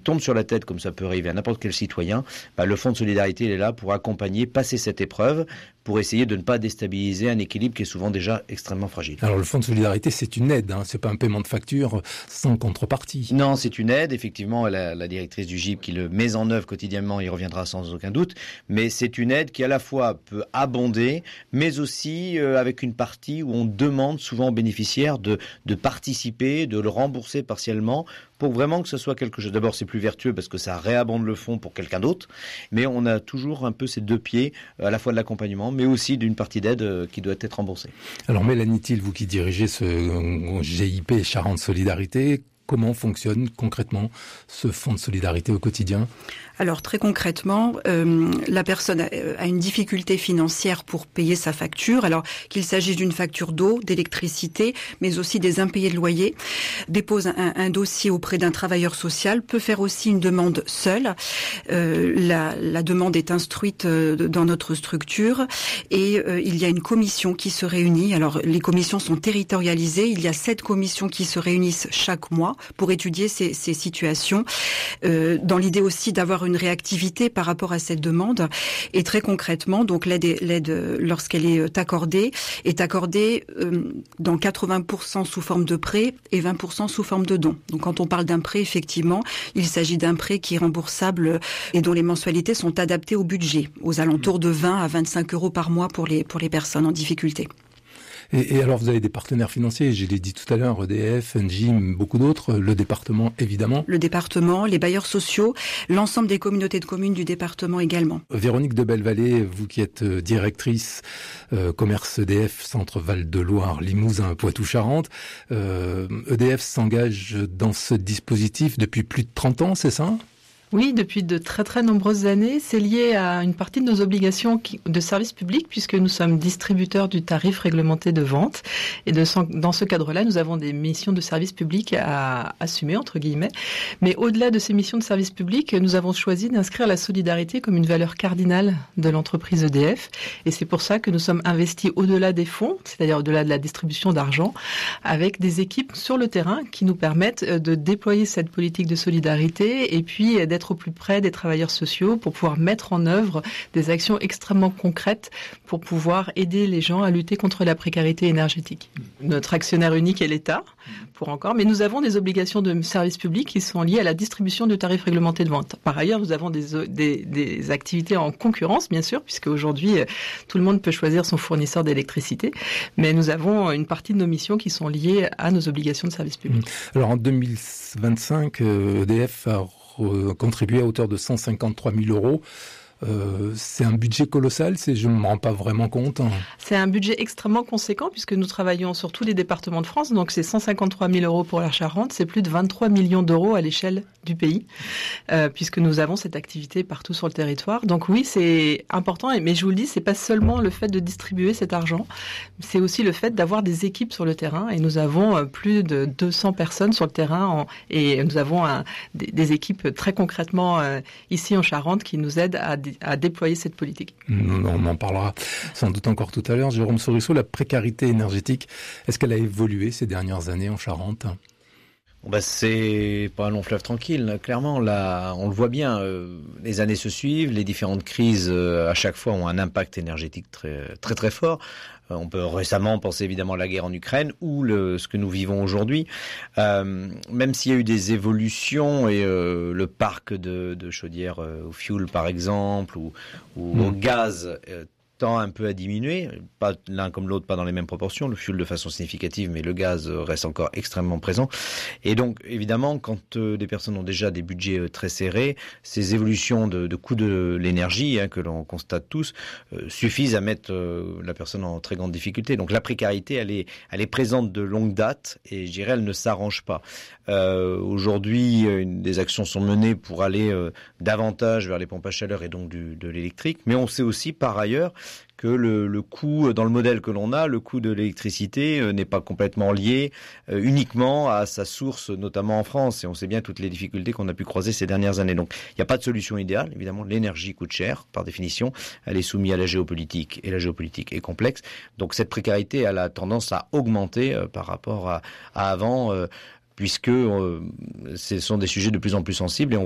tombe sur la tête, comme ça peut arriver à n'importe quel citoyen, le Fonds de solidarité il est là pour accompagner, passer cette épreuve, pour essayer de ne pas déstabiliser un équilibre qui est souvent déjà extrêmement fragile. Alors le Fonds de solidarité, c'est une aide, c'est pas un paiement de facture sans contrepartie. Non, c'est une aide. Effectivement, la directrice du GIP qui le met en œuvre quotidiennement y reviendra sans aucun doute. Mais c'est une aide qui à la fois peut abonder, mais aussi avec une partie où on demande souvent aux bénéficiaires de participer, de le rembourser partiellement, pour vraiment que ce soit quelque chose. D'abord, c'est plus vertueux parce que ça réabonde le fonds pour quelqu'un d'autre, mais on a toujours un peu ces deux pieds, à la fois de l'accompagnement, mais aussi d'une partie d'aide qui doit être remboursée. Alors Mélanie Thiel, vous qui dirigez ce GIP Charente Solidarité, comment fonctionne concrètement ce fonds de solidarité au quotidien ? Alors très concrètement, la personne a une difficulté financière pour payer sa facture, alors qu'il s'agisse d'une facture d'eau, d'électricité, mais aussi des impayés de loyer, dépose un dossier auprès d'un travailleur social, peut faire aussi une demande seule. La demande est instruite dans notre structure et il y a une commission qui se réunit. Alors les commissions sont territorialisées, il y a 7 commissions qui se réunissent chaque mois pour étudier ces situations, dans l'idée aussi d'avoir une réactivité par rapport à cette demande. Et très concrètement, donc l'aide lorsqu'elle est accordée dans 80% sous forme de prêt et 20% sous forme de don. Donc quand on parle d'un prêt, effectivement, il s'agit d'un prêt qui est remboursable et dont les mensualités sont adaptées au budget, aux alentours de 20 à 25 euros par mois pour les personnes en difficulté. Et alors, vous avez des partenaires financiers, je l'ai dit tout à l'heure, EDF, Engie, beaucoup d'autres, le département évidemment. Le département, les bailleurs sociaux, l'ensemble des communautés de communes du département également. Véronique de Bellevallée, vous qui êtes directrice commerce EDF, Centre Val-de-Loire, Limousin, Poitou-Charentes, EDF s'engage dans ce dispositif depuis plus de 30 ans, c'est ça ? Oui, depuis de très très nombreuses années. C'est lié à une partie de nos obligations de service public puisque nous sommes distributeurs du tarif réglementé de vente. Et dans ce cadre-là, nous avons des missions de service public à assumer, entre guillemets. Mais au-delà de ces missions de service public, nous avons choisi d'inscrire la solidarité comme une valeur cardinale de l'entreprise EDF. Et c'est pour ça que nous sommes investis au-delà des fonds, c'est-à-dire au-delà de la distribution d'argent, avec des équipes sur le terrain qui nous permettent de déployer cette politique de solidarité et puis d'être au plus près des travailleurs sociaux pour pouvoir mettre en œuvre des actions extrêmement concrètes pour pouvoir aider les gens à lutter contre la précarité énergétique. Notre actionnaire unique est l'État, mais nous avons des obligations de service public qui sont liées à la distribution du tarif réglementé de vente. Par ailleurs, nous avons des activités en concurrence, bien sûr, puisque aujourd'hui, tout le monde peut choisir son fournisseur d'électricité, mais nous avons une partie de nos missions qui sont liées à nos obligations de service public. Alors en 2025, EDF a contribué à hauteur de 153 000 euros. C'est un budget colossal, je ne me rends pas vraiment compte. C'est un budget extrêmement conséquent puisque nous travaillons sur tous les départements de France, donc c'est 153 000 euros pour la Charente, c'est plus de 23 millions d'euros à l'échelle du pays, puisque nous avons cette activité partout sur le territoire. Donc oui, c'est important, mais je vous le dis, c'est pas seulement le fait de distribuer cet argent, c'est aussi le fait d'avoir des équipes sur le terrain, et nous avons plus de 200 personnes sur le terrain, et nous avons des équipes très concrètement ici en Charente qui nous aident à déployer cette politique. On en parlera sans doute encore tout à l'heure. Jérôme Sorisseau, la précarité énergétique, est-ce qu'elle a évolué ces dernières années en Charente ? C'est pas un long fleuve tranquille, clairement. Là, on le voit bien, les années se suivent, les différentes crises à chaque fois ont un impact énergétique très très très fort. On peut récemment penser évidemment à la guerre en Ukraine ou ce que nous vivons aujourd'hui. Même s'il y a eu des évolutions et le parc de chaudières au fioul par exemple ou au gaz tend un peu à diminuer, pas l'un comme l'autre, pas dans les mêmes proportions, le fioul de façon significative, mais le gaz reste encore extrêmement présent. Et donc, évidemment, quand des personnes ont déjà des budgets très serrés, ces évolutions de coût de l'énergie, que l'on constate tous, suffisent à mettre la personne en très grande difficulté. Donc la précarité, elle est présente de longue date et je dirais, elle ne s'arrange pas. Aujourd'hui, des actions sont menées pour aller davantage vers les pompes à chaleur et donc de l'électrique, mais on sait aussi par ailleurs que le coût, dans le modèle que l'on a, le coût de l'électricité n'est pas complètement lié uniquement à sa source, notamment en France. Et on sait bien toutes les difficultés qu'on a pu croiser ces dernières années. Donc, il n'y a pas de solution idéale. Évidemment, l'énergie coûte cher, par définition. Elle est soumise à la géopolitique, et la géopolitique est complexe. Donc, cette précarité, elle a tendance à augmenter par rapport à avant, puisque ce sont des sujets de plus en plus sensibles. Et